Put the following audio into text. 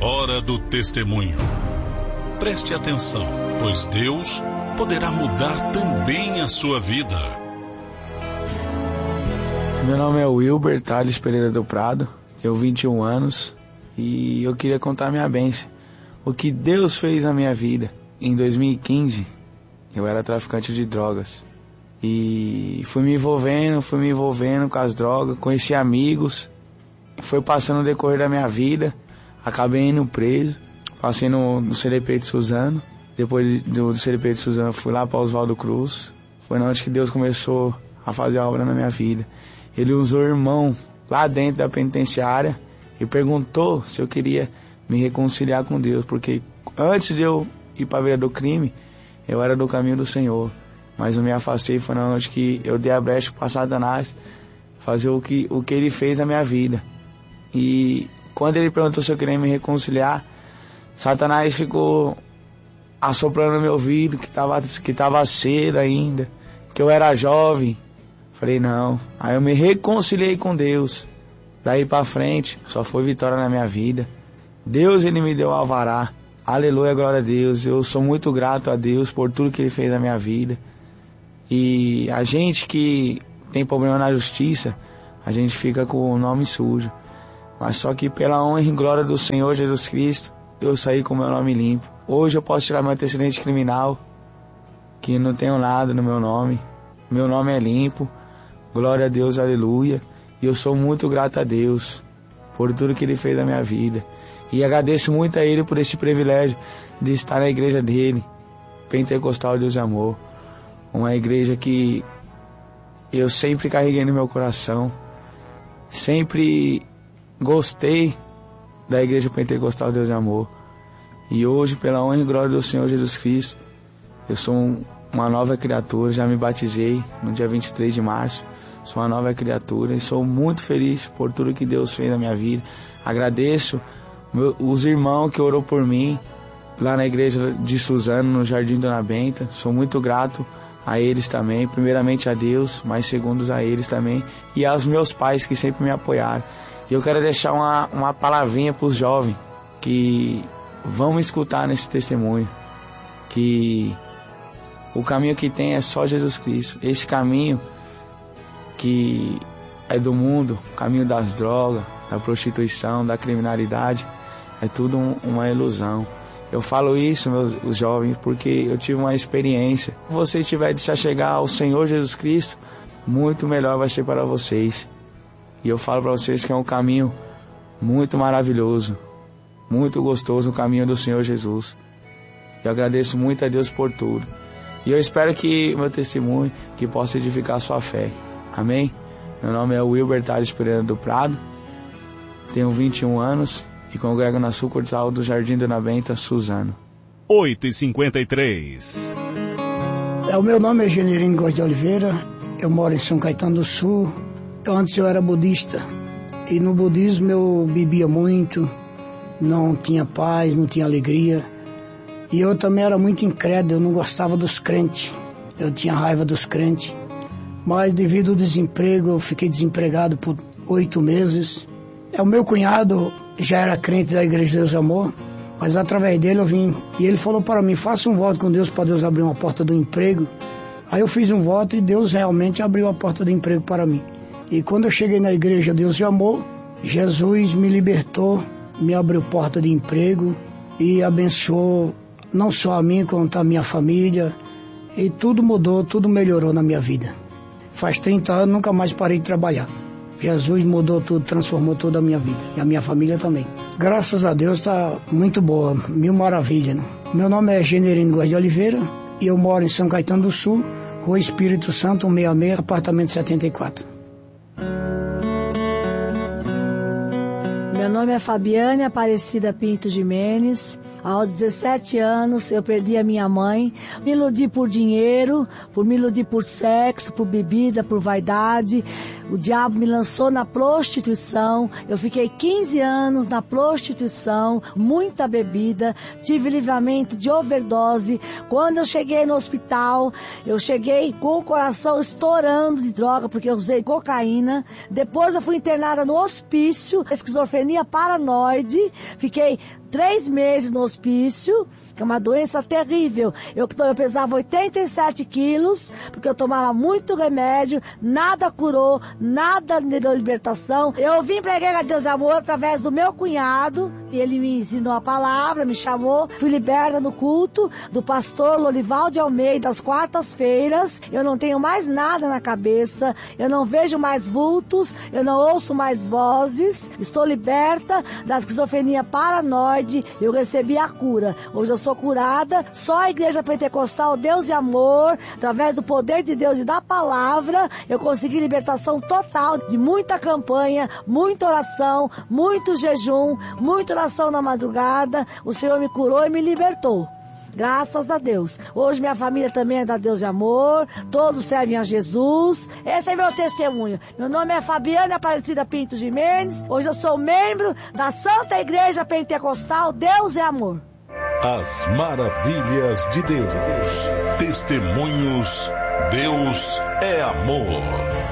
Hora do testemunho. Preste atenção, pois Deus poderá mudar também a sua vida. Meu nome é Wilber Thales Pereira do Prado, tenho 21 anos e eu queria contar minha bênção. O que Deus fez na minha vida. Em 2015, eu era traficante de drogas. E fui me envolvendo com as drogas, conheci amigos. Foi passando o decorrer da minha vida, acabei indo preso. Passei no CDP de Suzano. Depois do CDP de Suzano, fui lá para Oswaldo Cruz. Foi onde que Deus começou a fazer a obra na minha vida. Ele usou o irmão lá dentro da penitenciária e perguntou se eu queria me reconciliar com Deus, porque antes de eu ir para a vida do crime, eu era do caminho do Senhor, mas eu me afastei. Foi onde que eu dei a brecha para Satanás fazer o que ele fez na minha vida. E quando ele perguntou se eu queria me reconciliar, Satanás ficou assoprando no meu ouvido que tava cedo ainda, que eu era jovem. Falei não. Aí eu me reconciliei com Deus. Daí pra frente só foi vitória na minha vida. Deus, ele me deu o alvará. Aleluia, glória a Deus. Eu sou muito grato a Deus por tudo que ele fez na minha vida. E a gente que tem problema na justiça, a gente fica com o nome sujo. Mas só que pela honra e glória do Senhor Jesus Cristo, eu saí com o meu nome limpo. Hoje eu posso tirar meu antecedente criminal, que não tenho nada no meu nome. Meu nome é limpo. Glória a Deus, aleluia. E eu sou muito grato a Deus por tudo que ele fez na minha vida. E agradeço muito a ele por esse privilégio de estar na igreja dele, Pentecostal Deus e Amor. Uma igreja que eu sempre carreguei no meu coração. Sempre gostei da igreja Pentecostal Deus e Amor. E hoje, pela honra e glória do Senhor Jesus Cristo, eu sou uma nova criatura. Já me batizei no dia 23 de março. Sou uma nova criatura e sou muito feliz por tudo que Deus fez na minha vida. Agradeço os irmãos que orou por mim lá na igreja de Suzano, no Jardim Dona Benta. Sou muito grato a eles também, primeiramente a Deus, mas segundos a eles também, e aos meus pais que sempre me apoiaram. E eu quero deixar uma palavrinha para os jovens que vão me escutar nesse testemunho, que o caminho que tem é só Jesus Cristo. Esse caminho que é do mundo, o caminho das drogas, da prostituição, da criminalidade, é tudo uma ilusão. Eu falo isso, os jovens, porque eu tive uma experiência. Se você tiver de se achegar ao Senhor Jesus Cristo, muito melhor vai ser para vocês. E eu falo para vocês que é um caminho muito maravilhoso, muito gostoso, o caminho do Senhor Jesus. Eu agradeço muito a Deus por tudo. E eu espero que meu testemunho que possa edificar a sua fé. Amém? Meu nome é Wilber Thales Pereira do Prado, tenho 21 anos e congrego na sucursal do Jardim Dona Benta, Suzano. 8h53. O meu nome é Generino Góes de Oliveira, eu moro em São Caetano do Sul. Antes eu era budista e no budismo eu bebia muito, não tinha paz, não tinha alegria. E eu também era muito incrédulo, eu não gostava dos crentes, eu tinha raiva dos crentes. Mas devido ao desemprego, eu fiquei desempregado por 8 meses. O meu cunhado já era crente da Igreja de Deus e Amor, mas através dele eu vim. E ele falou para mim, faça um voto com Deus para Deus abrir uma porta do emprego. Aí eu fiz um voto e Deus realmente abriu a porta do emprego para mim. E quando eu cheguei na Igreja Deus e Amor, Jesus me libertou, me abriu porta de emprego e abençoou não só a mim, como a minha família. E tudo mudou, tudo melhorou na minha vida. Faz 30 anos, nunca mais parei de trabalhar. Jesus mudou tudo, transformou toda a minha vida. E a minha família também. Graças a Deus está muito boa, mil maravilhas, né? Meu nome é Generino Góes de Oliveira e eu moro em São Caetano do Sul, Rua Espírito Santo, 166, apartamento 74. Meu nome é Fabiane Aparecida Pinto Jimenez. Aos 17 anos eu perdi a minha mãe. Me iludi por dinheiro, me iludi por sexo, por bebida, por vaidade. O diabo me lançou na prostituição. Eu fiquei 15 anos na prostituição, muita bebida. Tive livramento de overdose. Quando eu cheguei no hospital, eu cheguei com o coração estourando de droga, porque eu usei cocaína. Depois eu fui internada no hospício, esquizofrenia esquizofrenia paranoide, fiquei 3 meses no hospício, que é uma doença terrível. Eu pesava 87 quilos, porque eu tomava muito remédio, nada curou, nada me deu libertação. Eu vim para a Igreja Deus e Amor através do meu cunhado, e ele me ensinou a palavra, me chamou, fui liberta no culto do pastor Lorival de Almeida, às quartas-feiras. Eu não tenho mais nada na cabeça, eu não vejo mais vultos, eu não ouço mais vozes, estou liberta da esquizofrenia paranoide. Eu recebi a cura. Hoje eu sou curada. Só a Igreja Pentecostal Deus e Amor, através do poder de Deus e da palavra, eu consegui libertação total de muita campanha, muita oração, muito jejum, muita oração na madrugada. O Senhor me curou e me libertou. Graças a Deus. Hoje minha família também é da Deus de Amor. Todos servem a Jesus. Esse é meu testemunho. Meu nome é Fabiana Aparecida Pinto Jimenez. Hoje eu sou membro da Santa Igreja Pentecostal Deus é Amor. As maravilhas de Deus. Testemunhos. Deus é amor.